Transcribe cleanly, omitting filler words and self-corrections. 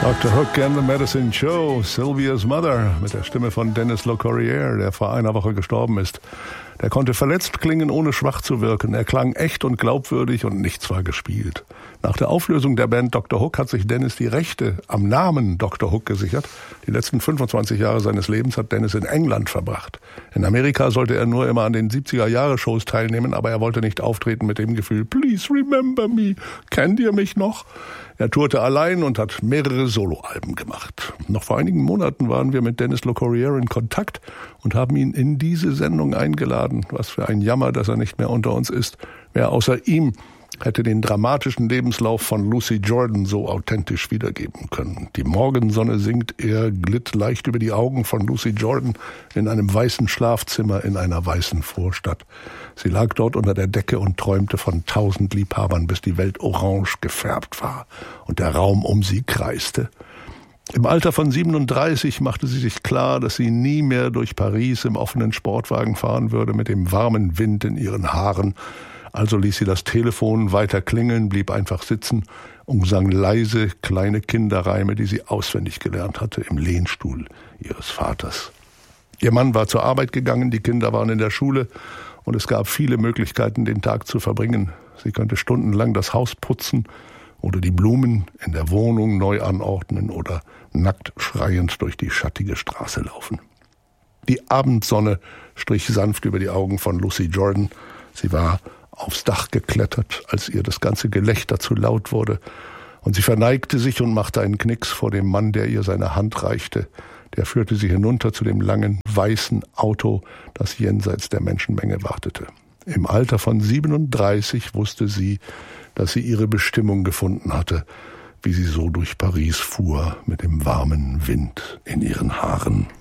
Dr. Hook and the Medicine Show, Sylvia's Mother, mit der Stimme von Denis LeCourrier, der vor einer Woche gestorben ist. Der konnte verletzt klingen, ohne schwach zu wirken. Er klang echt und glaubwürdig und nichts war gespielt. Nach der Auflösung der Band Dr. Hook hat sich Dennis die Rechte am Namen Dr. Hook gesichert. Die letzten 25 Jahre seines Lebens hat Dennis in England verbracht. In Amerika sollte er nur immer an den 70er-Jahre-Shows teilnehmen, aber er wollte nicht auftreten mit dem Gefühl, please remember me, kennt ihr mich noch? Er tourte allein und hat mehrere Soloalben gemacht. Noch vor einigen Monaten waren wir mit Denis LeCourrier in Kontakt und haben ihn in diese Sendung eingeladen. Was für ein Jammer, dass er nicht mehr unter uns ist. Wer außer ihm hätte den dramatischen Lebenslauf von Lucy Jordan so authentisch wiedergeben können. Die Morgensonne sinkt, er glitt leicht über die Augen von Lucy Jordan in einem weißen Schlafzimmer in einer weißen Vorstadt. Sie lag dort unter der Decke und träumte von 1000 Liebhabern, bis die Welt orange gefärbt war und der Raum um sie kreiste. Im Alter von 37 machte sie sich klar, dass sie nie mehr durch Paris im offenen Sportwagen fahren würde mit dem warmen Wind in ihren Haaren. Also ließ sie das Telefon weiter klingeln, blieb einfach sitzen und sang leise kleine Kinderreime, die sie auswendig gelernt hatte im Lehnstuhl ihres Vaters. Ihr Mann war zur Arbeit gegangen, die Kinder waren in der Schule und es gab viele Möglichkeiten, den Tag zu verbringen. Sie könnte stundenlang das Haus putzen oder die Blumen in der Wohnung neu anordnen oder nackt schreiend durch die schattige Straße laufen. Die Abendsonne strich sanft über die Augen von Lucy Jordan. Sie war aufs Dach geklettert, als ihr das ganze Gelächter zu laut wurde, und sie verneigte sich und machte einen Knicks vor dem Mann, der ihr seine Hand reichte. Der führte sie hinunter zu dem langen, weißen Auto, das jenseits der Menschenmenge wartete. Im Alter von 37 wusste sie, dass sie ihre Bestimmung gefunden hatte, wie sie so durch Paris fuhr mit dem warmen Wind in ihren Haaren.